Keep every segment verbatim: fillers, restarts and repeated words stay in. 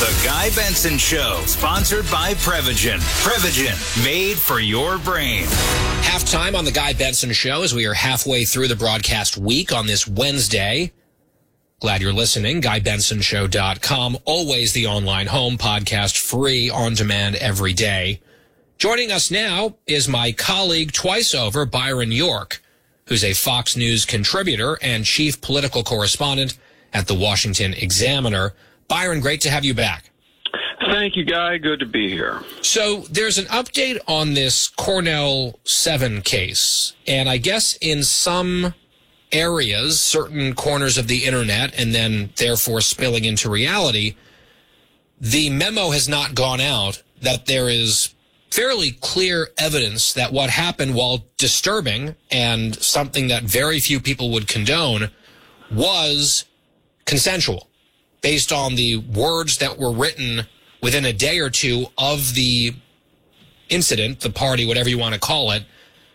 The Guy Benson Show, sponsored by Prevagen. Prevagen, made for your brain. Halftime on The Guy Benson Show as we are halfway through the broadcast week on this Wednesday. Glad you're listening. Guy Benson Show dot com, always the online home podcast, free on demand every day. Joining us now is my colleague twice over, Byron York, who's a Fox News contributor and chief political correspondent at the Washington Examiner. Byron, great to have you back. Thank you, Guy. Good to be here. So there's an update on this Cornell seven case, and I guess in some areas, certain corners of the internet, and then therefore spilling into reality, the memo has not gone out that there is fairly clear evidence that what happened, while disturbing and something that very few people would condone, was consensual, based on the words that were written within a day or two of the incident, the party, whatever you want to call it,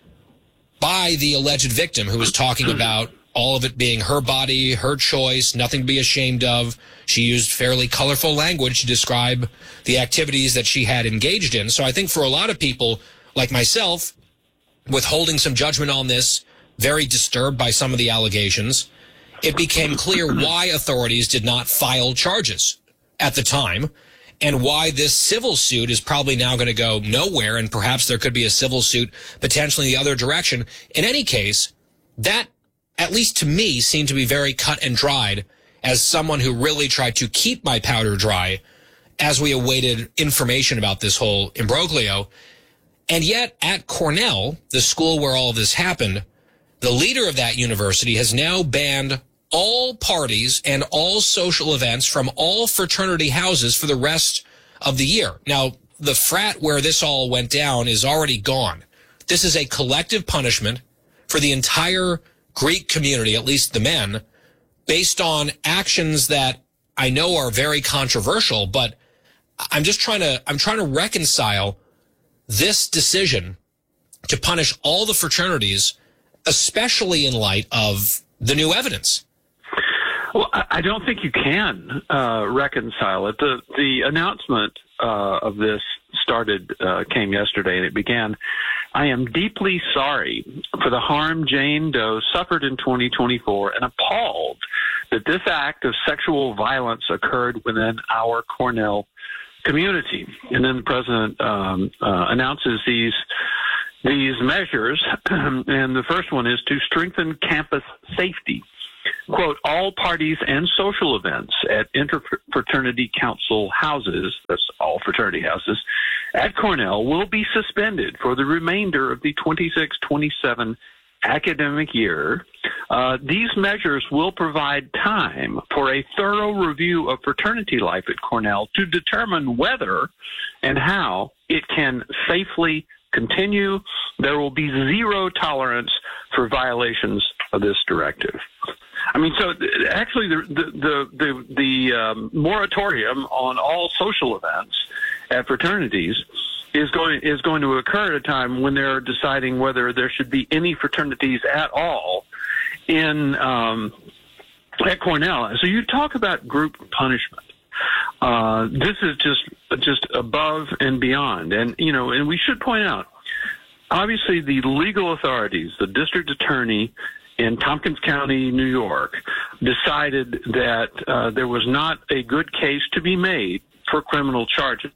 by the alleged victim, who was talking about all of it being her body, her choice, nothing to be ashamed of. She used fairly colorful language to describe the activities that she had engaged in. So I think for a lot of people like myself, withholding some judgment on this, very disturbed by some of the allegations, it became clear why authorities did not file charges at the time, and why this civil suit is probably now going to go nowhere, and perhaps there could be a civil suit potentially the other direction. In any case, that, at least to me, seemed to be very cut and dried as someone who really tried to keep my powder dry as we awaited information about this whole imbroglio. And yet, at Cornell, the school where all of this happened, the leader of that university has now banned all parties and all social events from all fraternity houses for the rest of the year. Now, the frat where this all went down is already gone. This is a collective punishment for the entire Greek community, at least the men, based on actions that I know are very controversial, but I'm just trying to, I'm trying to reconcile this decision to punish all the fraternities, especially in light of the new evidence. Well, I don't think you can uh, reconcile it. The the announcement uh, of this started, uh, came yesterday, and it began, "I am deeply sorry for the harm Jane Doe suffered in twenty twenty-four and appalled that this act of sexual violence occurred within our Cornell community." And then the president um, uh, announces these these measures, and the first one is to strengthen campus safety. Quote, "All parties and social events at interfraternity council houses," that's all fraternity houses, "at Cornell will be suspended for the remainder of the twenty-six twenty-seven academic year. Uh, these measures will provide time for a thorough review of fraternity life at Cornell to determine whether and how it can safely continue. There will be zero tolerance for violations of this directive." I mean, so actually the the the, the um, moratorium on all social events at fraternities is going is going to occur at a time when they're deciding whether there should be any fraternities at all in um, at Cornell. So you talk about group punishment. Uh, this is just just above and beyond, and you know, and we should point out, obviously, the legal authorities, the district attorney in Tompkins County, New York, decided that uh, there was not a good case to be made for criminal charges.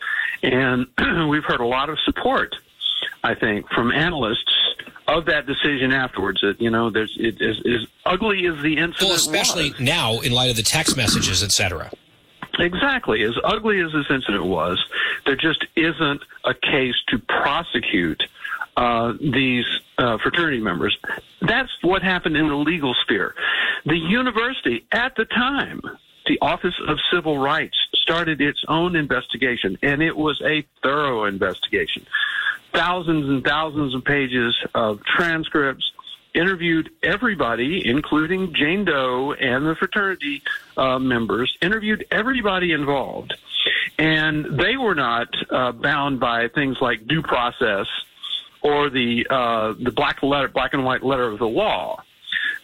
And we've heard a lot of support, I think, from analysts of that decision afterwards, that, you know, there's it is as ugly as the incident Well, especially was. now in light of the text messages, et cetera. Exactly. As ugly as this incident was, there just isn't a case to prosecute uh, these uh, fraternity members. That's what happened in the legal sphere. The university, at the time, the Office of Civil Rights, started its own investigation, and it was a thorough investigation. Thousands and thousands of pages of transcripts, interviewed everybody, including Jane Doe and the fraternity uh, members, interviewed everybody involved. And they were not uh, bound by things like due process or the uh, the black letter, black and white letter of the law.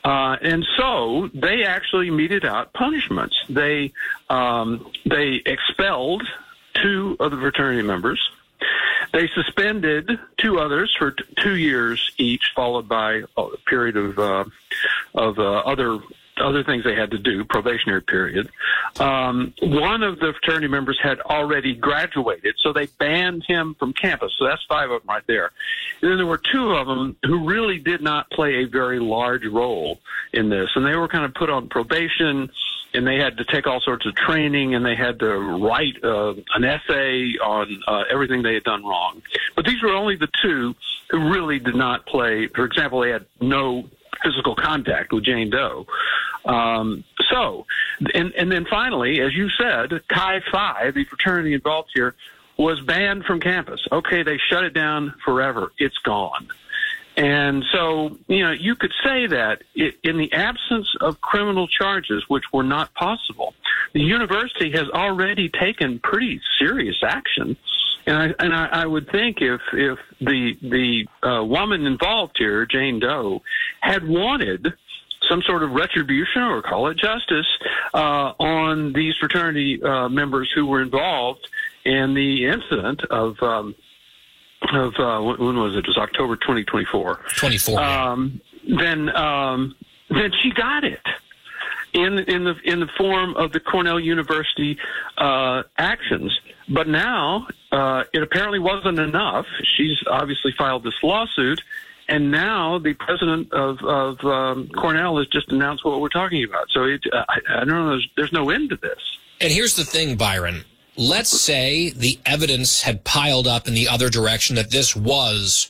Uh, and so they actually meted out punishments. They um, they expelled two of the fraternity members. They suspended two others for t- two years each, followed by a period of uh, of uh, other other things they had to do, probationary period. Um, one of the fraternity members had already graduated, so they banned him from campus. So that's five of them right there. And then there were two of them who really did not play a very large role in this, and they were kind of put on probation, and they had to take all sorts of training, and they had to write uh, an essay on uh, everything they had done wrong. But these were only the two who really did not play. For example, they had no physical contact with Jane Doe. Um, so, and, and then finally, as you said, Chi Phi, the fraternity involved here, was banned from campus. Okay, they shut it down forever. It's gone. And so, you know, you could say that in the absence of criminal charges, which were not possible, the university has already taken pretty serious action. And I, and I, I would think if, if the, the uh, woman involved here, Jane Doe, had wanted some sort of retribution, or call it justice, uh, on these fraternity uh, members who were involved in the incident of, um, of uh, when was it? It was October twenty twenty-four. twenty-four. Um, then, um, then she got it in in the in the form of the Cornell University uh, actions. But now uh, it apparently wasn't enough. She's obviously filed this lawsuit, and now the president of, of um, Cornell has just announced what we're talking about. So it, uh, I, I don't know. There's, there's no end to this. And here's the thing, Byron. Let's say the evidence had piled up in the other direction that this was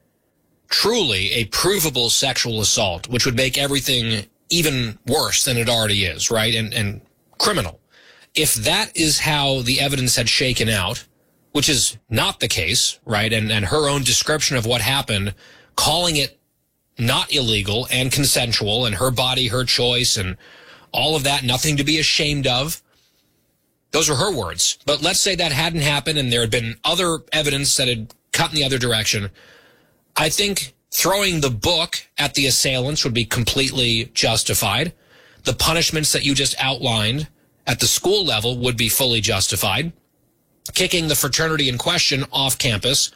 truly a provable sexual assault, which would make everything even worse than it already is, right? And, and criminal. If that is how the evidence had shaken out, which is not the case, right? And, and her own description of what happened, calling it not illegal and consensual, and her body, her choice, and all of that, nothing to be ashamed of. Those are her words. But let's say that hadn't happened and there had been other evidence that had cut in the other direction. I think throwing the book at the assailants would be completely justified. The punishments that you just outlined at the school level would be fully justified. Kicking the fraternity in question off campus,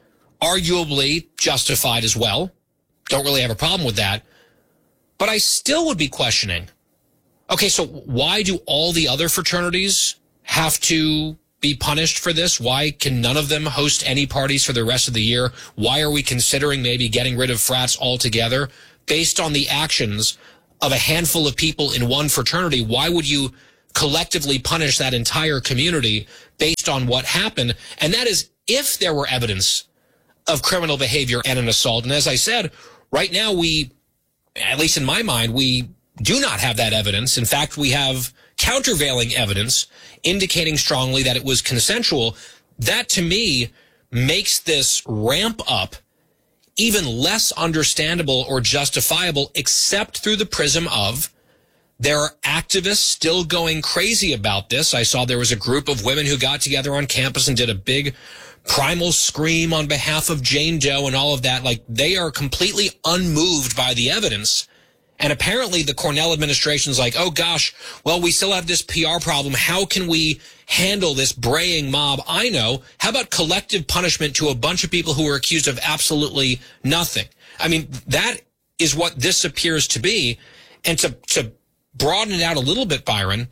arguably justified as well. Don't really have a problem with that. But I still would be questioning, okay, so why do all the other fraternities have to be punished for this? Why can none of them host any parties for the rest of the year? Why are we considering maybe getting rid of frats altogether based on the actions of a handful of people in one fraternity? Why would you collectively punish that entire community based on what happened? And that is if there were evidence of criminal behavior and an assault. And as I said, right now we, at least in my mind, we do not have that evidence. In fact, we have countervailing evidence indicating strongly that it was consensual. That, to me, makes this ramp up even less understandable or justifiable, except through the prism of there are activists still going crazy about this. I saw there was a group of women who got together on campus and did a big primal scream on behalf of Jane Doe and all of that. Like, they are completely unmoved by the evidence. And apparently the Cornell administration's like, oh gosh, well, we still have this P R problem. How can we handle this braying mob? I know. How about collective punishment to a bunch of people who are accused of absolutely nothing? I mean, that is what this appears to be. And to, to broaden it out a little bit, Byron,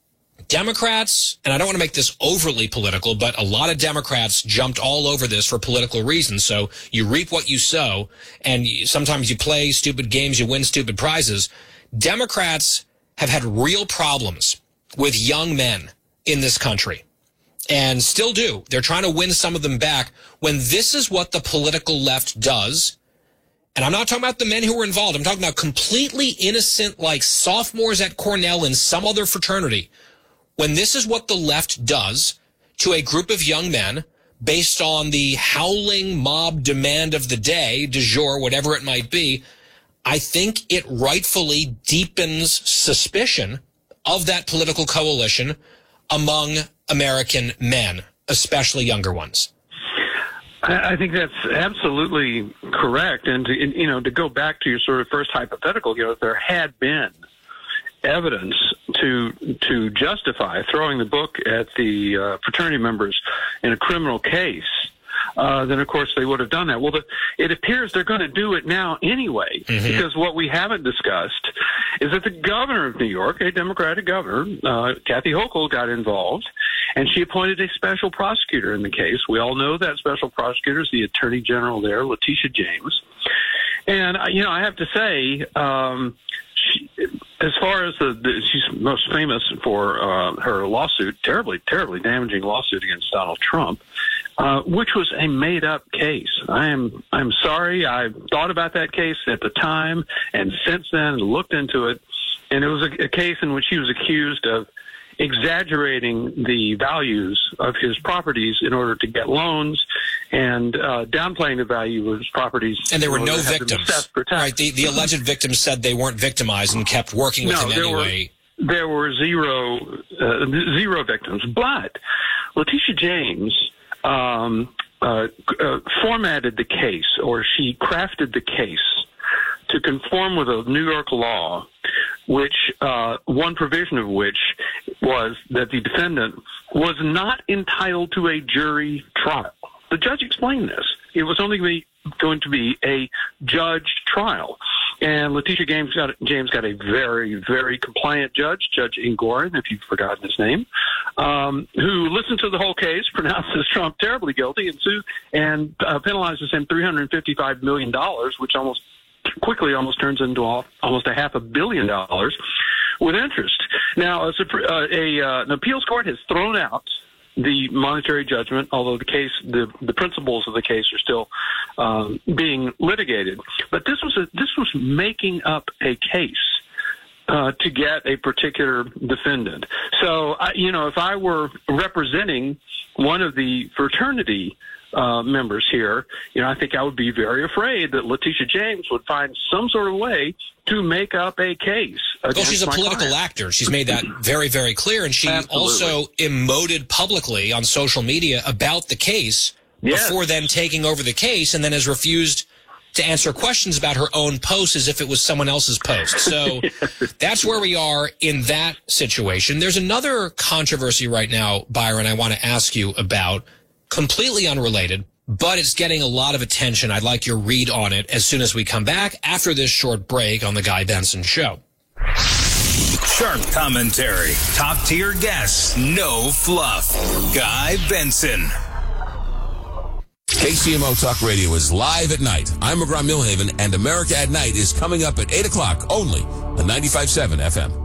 Democrats, and I don't want to make this overly political, but a lot of Democrats jumped all over this for political reasons. So you reap what you sow, and sometimes you play stupid games, you win stupid prizes. Democrats have had real problems with young men in this country, and still do. They're trying to win some of them back. When this is what the political left does, and I'm not talking about the men who were involved, I'm talking about completely innocent, like sophomores at Cornell and some other fraternity. When this is what the left does to a group of young men based on the howling mob demand of the day, du jour, whatever it might be, I think it rightfully deepens suspicion of that political coalition among American men, especially younger ones. I think that's absolutely correct. And, to, you know, to go back to your sort of first hypothetical, you know, if there had been evidence to to justify throwing the book at the uh, fraternity members in a criminal case, uh, then, of course, they would have done that. Well, the, it appears they're going to do it now anyway, mm-hmm. because what we haven't discussed is that the governor of New York, a Democratic governor, uh, Kathy Hochul, got involved, and she appointed a special prosecutor in the case. We all know that special prosecutor is the attorney general there, Letitia James. And, you know, I have to say, um, she, as far as the, the, she's most famous for uh, her lawsuit, terribly, terribly damaging lawsuit against Donald Trump, uh, which was a made-up case. I am, I'm sorry. I thought about that case at the time, and since then looked into it, and it was a, a case in which he was accused of exaggerating the values of his properties in order to get loans, and uh, downplaying the value of his properties. And there were no victims. Right. The, the alleged victims said they weren't victimized and kept working with no, him there anyway. Were, there were zero, uh, zero victims. But Letitia James um, uh, uh, formatted the case, or she crafted the case to conform with a New York law, which uh, one provision of which was that the defendant was not entitled to a jury trial. The judge explained this. It was only going to be a judge trial. And Letitia James got, James got a very, very compliant judge, Judge Engoron, if you've forgotten his name, um, who listened to the whole case, pronounces Trump terribly guilty, and sued and uh, penalizes him three hundred fifty-five million dollars, which almost quickly almost turns into almost a half a billion dollars with interest. Now, a, a, uh, an appeals court has thrown out the monetary judgment, although the case, the, the principles of the case are still um, being litigated. But this was a, this was making up a case uh, to get a particular defendant. So, I, you know, if I were representing one of the fraternity Uh, members here, you know, I think I would be very afraid that Letitia James would find some sort of way to make up a case. Well, she's a political client. actor. She's made that very, very clear. And she Absolutely. also emoted publicly on social media about the case yes. before then taking over the case, and then has refused to answer questions about her own post as if it was someone else's post. So yes. that's where we are in that situation. There's another controversy right now, Byron, I want to ask you about. Completely unrelated, but it's getting a lot of attention. I'd like your read on it as soon as we come back after this short break on The Guy Benson Show. Sharp commentary, top-tier guests, no fluff. Guy Benson. K C M O Talk Radio is live at night. I'm McGraw Milhaven, and America at Night is coming up at eight o'clock only on ninety-five point seven F M.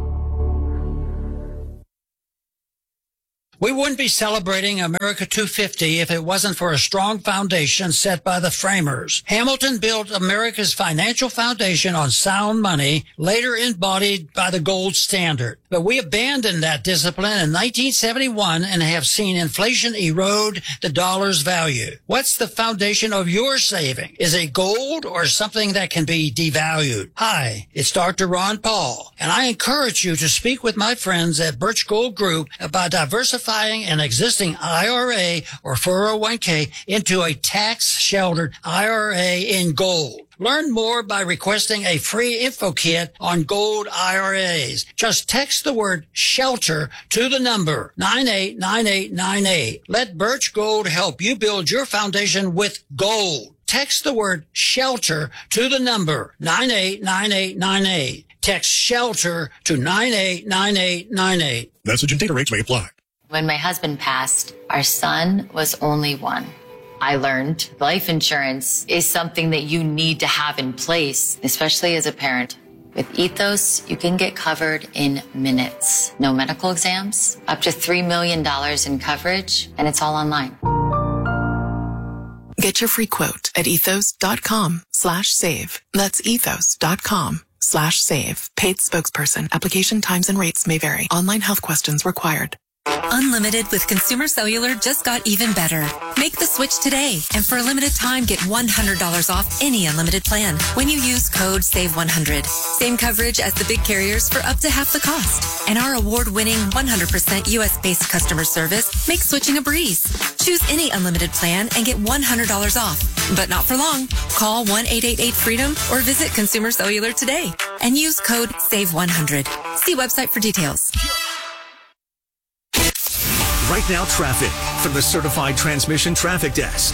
We wouldn't be celebrating America two fifty if it wasn't for a strong foundation set by the framers. Hamilton built America's financial foundation on sound money, later embodied by the gold standard. But we abandoned that discipline in nineteen seventy-one and have seen inflation erode the dollar's value. What's the foundation of your saving? Is it gold or something that can be devalued? Hi, it's Doctor Ron Paul, and I encourage you to speak with my friends at Birch Gold Group about diversifying an existing I R A or four oh one k into a tax-sheltered I R A in gold. Learn more by requesting a free info kit on gold I R As. Just text the word SHELTER to the number nine eight nine eight nine eight. Let Birch Gold help you build your foundation with gold. Text the word SHELTER to the number nine eight nine eight nine eight. Text SHELTER to nine eight nine eight nine eight. Message and data rates may apply. When my husband passed, our son was only one. I learned life insurance is something that you need to have in place, especially as a parent. With Ethos, you can get covered in minutes. No medical exams, up to three million dollars in coverage, and it's all online. Get your free quote at ethos.com slash save. That's ethos.com slash save. Paid spokesperson. Application times and rates may vary. Online health questions required. Unlimited with Consumer Cellular just got even better. Make the switch today, and for a limited time, get one hundred dollars off any unlimited plan when you use code save one hundred. Same coverage as the big carriers for up to half the cost. And our award-winning one hundred percent U S-based customer service makes switching a breeze. Choose any unlimited plan and get one hundred dollars off, but not for long. Call one eight eight eight freedom or visit Consumer Cellular today and use code save one hundred. See website for details. Right now, traffic from the Certified Transmission Traffic Desk.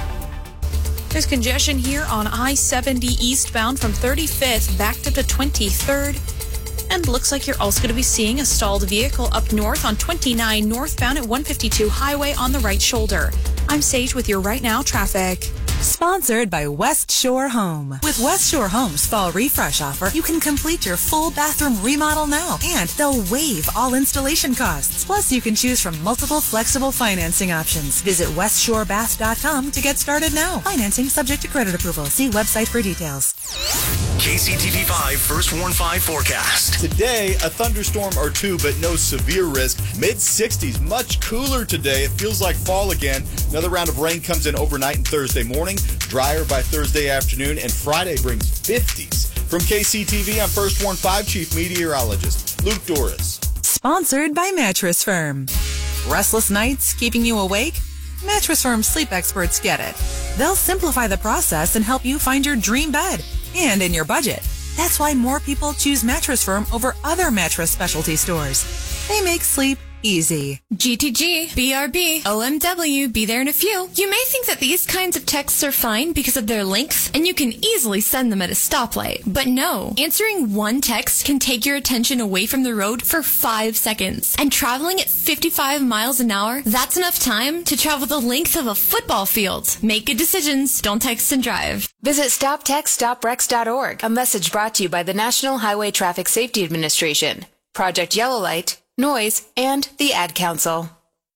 There's congestion here on I seventy eastbound from thirty-fifth backed up to twenty-third. And looks like you're also going to be seeing a stalled vehicle up north on twenty-nine northbound at one fifty-two highway on the right shoulder. I'm Sage with your Right Now traffic. Sponsored by West Shore Home. With West Shore Home's fall refresh offer, you can complete your full bathroom remodel now, and they'll waive all installation costs. Plus, you can choose from multiple flexible financing options. Visit west shore bath dot com to get started now. Financing subject to credit approval. See website for details. K C T V five First Warn five forecast. Today, a thunderstorm or two, but no severe risk. mid sixties, much cooler today. It feels like fall again. Another round of rain comes in overnight and Thursday morning. Drier by Thursday afternoon, and Friday brings fifties. From K C T V, I'm First Warn five Chief Meteorologist Luke Doris. Sponsored by Mattress Firm. Restless nights keeping you awake? Mattress Firm sleep experts get it. They'll simplify the process and help you find your dream bed, and in your budget. That's why more people choose Mattress Firm over other mattress specialty stores. They make sleep easy. G T G, B R B, O M W, be there in a few. You may think that these kinds of texts are fine because of their length, and you can easily send them at a stoplight. But no, answering one text can take your attention away from the road for five seconds. And traveling at fifty-five miles an hour, that's enough time to travel the length of a football field. Make good decisions. Don't text and drive. Visit stop text stop wrecks dot org. A message brought to you by the National Highway Traffic Safety Administration, Project Yellow Light, Noise, and the Ad Council.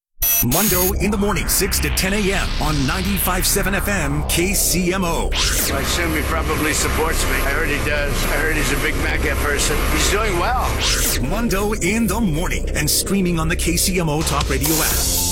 Mundo in the morning, six to ten a.m. on ninety-five point seven F M K C M O. I assume he probably supports me. I heard he does. I heard he's a big MAGA person. He's doing well. Mundo in the morning and streaming on the K C M O Talk Radio app.